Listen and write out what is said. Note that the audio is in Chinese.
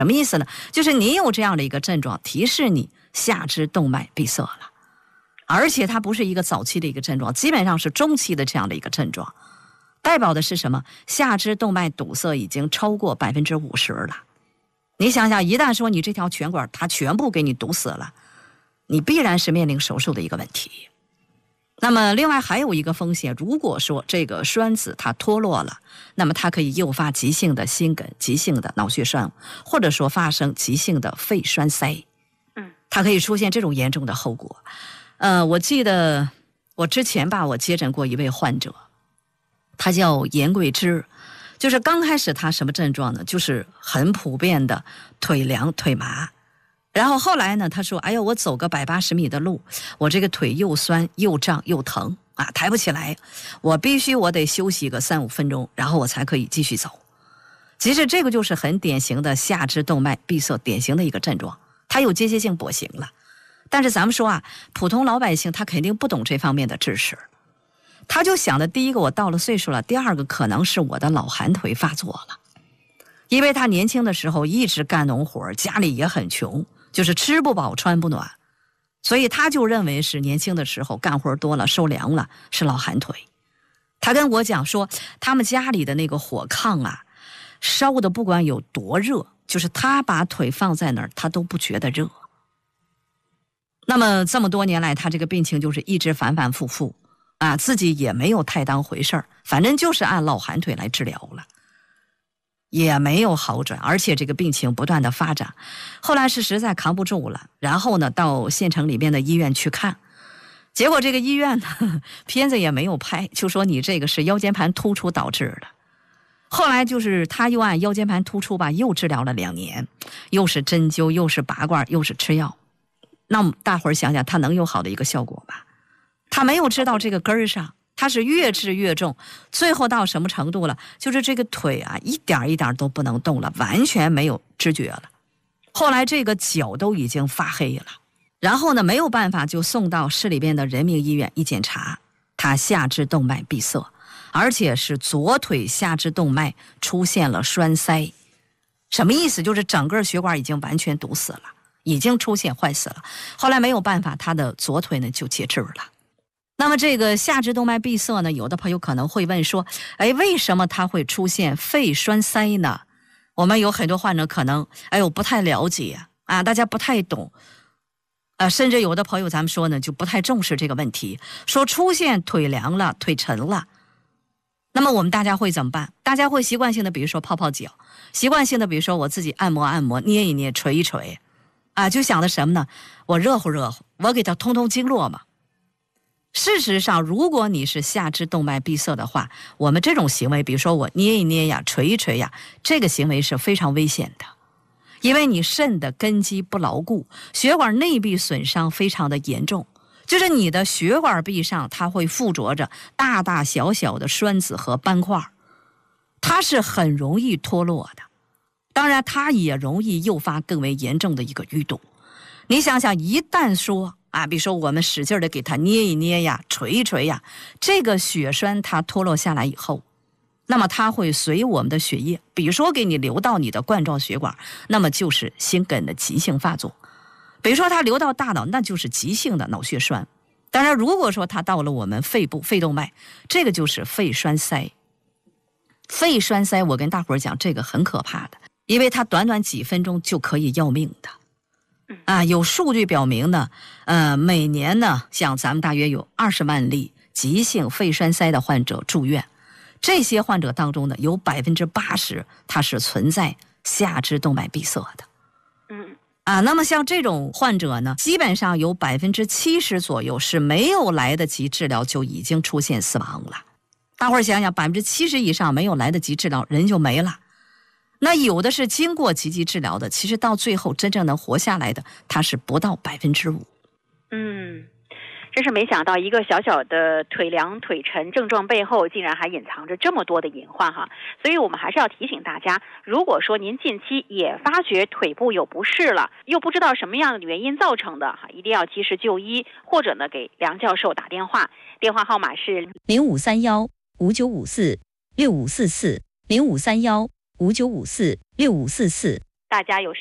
什么意思呢？就是你有这样的一个症状，提示你下肢动脉闭塞了，而且它不是一个早期的一个症状，基本上是中期的这样的一个症状，代表的是什么？下肢动脉堵塞已经超过50%了。你想想，一旦说你这条拳管它全部给你堵死了，你必然是面临手术的一个问题。那么另外还有一个风险，如果说这个栓子它脱落了，那么它可以诱发急性的心梗、急性的脑血栓，或者说发生急性的肺栓塞，它可以出现这种严重的后果。我记得我之前吧，我接诊过一位患者，他叫严桂枝，就是刚开始他什么症状呢？就是很普遍的腿凉腿麻，然后后来呢，他说：“哎呀，我走个180米的路，我这个腿又酸又胀又疼啊，抬不起来，我得休息个3-5分钟，然后我才可以继续走。”其实这个就是很典型的下肢动脉闭塞典型的一个症状，它有间歇性跛行了。但是咱们说啊，普通老百姓他肯定不懂这方面的知识，他就想的第一个，我到了岁数了；第二个，可能是我的老寒腿发作了，因为他年轻的时候一直干农活，家里也很穷。就是吃不饱穿不暖，所以他就认为是年轻的时候干活多了受凉了，是老寒腿。他跟我讲说，他们家里的那个火炕啊，烧的不管有多热，就是他把腿放在那儿，他都不觉得热。那么这么多年来，他这个病情就是一直反反复复啊，自己也没有太当回事儿，反正就是按老寒腿来治疗了。也没有好转，而且这个病情不断的发展，后来是实在扛不住了，然后呢到县城里面的医院去看，结果这个医院呢片子也没有拍，就说你这个是腰间盘突出导致的。后来就是他又按腰间盘突出吧，又治疗了2年，又是针灸，又是拔罐，又是吃药。那么大伙儿想想，他能有好的一个效果吧？他没有治到这个根儿上。它是越治越重，最后到什么程度了？就是这个腿啊，一点一点都不能动了，完全没有知觉了。后来这个脚都已经发黑了，然后呢，没有办法就送到市里边的人民医院，一检查，他下肢动脉闭塞，而且是左腿下肢动脉出现了栓塞。什么意思？就是整个血管已经完全堵死了，已经出现坏死了。后来没有办法，他的左腿呢就截肢了。那么这个下肢动脉闭塞呢，有的朋友可能会问说，为什么它会出现肺栓塞呢？我们有很多患者可能我不太了解啊，大家不太懂甚至有的朋友咱们说呢就不太重视这个问题，说出现腿凉了腿沉了，那么我们大家会怎么办？大家会习惯性的比如说泡泡脚，习惯性的比如说我自己按摩按摩捏一捏捶一捶就想的什么呢？我热乎热乎，我给它通通经络嘛。事实上，如果你是下肢动脉闭塞的话，我们这种行为，比如说我捏一捏呀、捶一捶呀，这个行为是非常危险的，因为你肾的根基不牢固，血管内壁损伤非常的严重，就是你的血管壁上它会附着着大大小小的栓子和斑块，它是很容易脱落的。当然，它也容易诱发更为严重的一个淤堵。你想想，一旦说比如说我们使劲的给它捏一捏呀、捶一捶呀，这个血栓它脱落下来以后，那么它会随我们的血液，比如说给你流到你的冠状血管，那么就是心梗的急性发作。比如说它流到大脑，那就是急性的脑血栓。当然，如果说它到了我们肺部肺动脉，这个就是肺栓塞。肺栓塞，我跟大伙儿讲，这个很可怕的，因为它短短几分钟就可以要命的。有数据表明呢，每年呢，像咱们大约有20万例急性肺栓塞的患者住院，这些患者当中呢，有80%它是存在下肢动脉闭塞的。那么像这种患者呢，基本上有70%左右是没有来得及治疗就已经出现死亡了。大伙儿想想，70%以上没有来得及治疗，人就没了。那有的是经过积极治疗的，其实到最后真正能活下来的，它是不到5%。 真是没想到，一个小小的腿凉腿沉症状背后，竟然还隐藏着这么多的隐患哈。所以我们还是要提醒大家，如果说您近期也发觉腿部有不适了，又不知道什么样的原因造成的，一定要及时就医，或者呢给梁教授打电话，电话号码是 053159546544，053159546544。 大家有